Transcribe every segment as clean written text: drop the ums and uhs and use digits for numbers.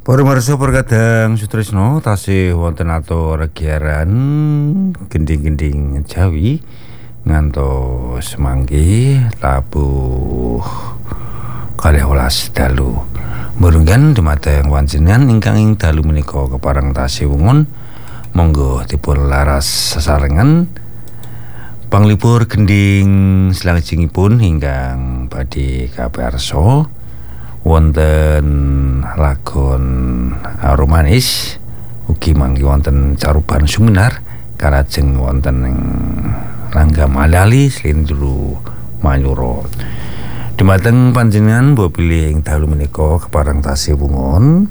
Para marsa perkadang Sutrisno tasih wonten atur regiaran gending-gending Jawi ngantos mangke tabuh 12 dalu. Murunggan dumateng panjenengan ingkang ing dalu menika kepareng tasih wungun monggo dipun laras sesarengan panglipur gending salajengipun ingkang badhe kaparsa wonten lagon Arumanis ugi mangke wonten Caruban Suminar kalajeng wonten ing Langgam Alali Slendru Mayura. Dumateng panjenengan mbok pilih ing dalu menika kepareng tasih wungun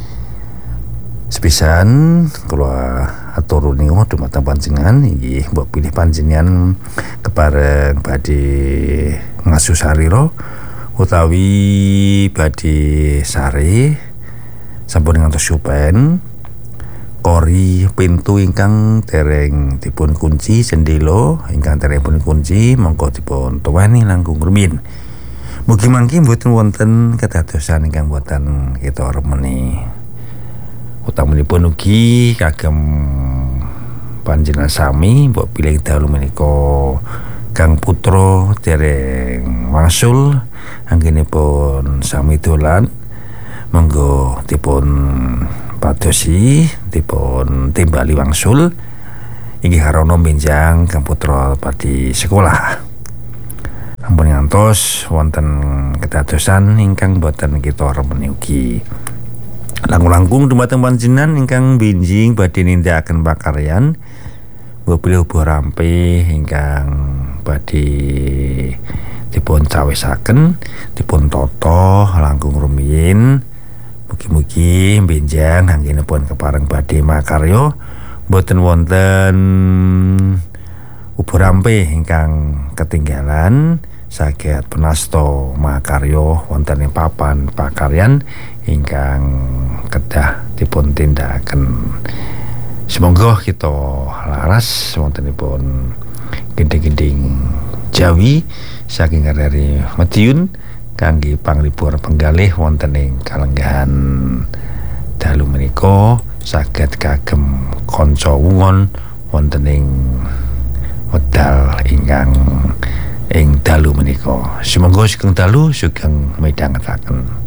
sepisan kula atur nuwun dumateng panjenengan inggih mbok pilih panjenengan kepareng badhe ngasu sarira utawi badhe sare sampun ngantos supen kori pintu ingkang dereng dipun kunci jendela ingkang dereng dipun kunci monggo dipun tuwani langkung rumiyin. Mugi mangke mboten wonten kedadosan ingkang boten kita remeni. Utaminipun ugi kagem panjenengan sami mbok pilih dalu menika Kang Putra dereng wangsul anggenipun sami dolan monggo dipun padosi dipun timbali wangsul inggih harana benjang Kang Putra badhe sekolah. Ampun ngantos wonten kedadosan ingkang boten kita remeni ugi. Langkung-langkung dumateng panjenengan ingkang benjing badhe nindakaken pakaryan bilih ubo rampe ingkang badhe dipun cawisaken dipun tata langkung rumiyin. Mugi-mugi benjang anggenipun kepareng badhe makarya boten wonten ubo rampe ingkang ketinggalan saged penasta makarya wonten ing papan pakaryan ingkang kedah dipun tindakaken. Semoga kita laras wontenipun gending-gending Jawi saking dari Madiun kangge panglipur penggalih wonten ing kalenggahan dalu menika saged kagem kanca wungon wonten ing wedal ingkang ing dalu menika. Semoga sugeng dalu sugeng midhangetaken.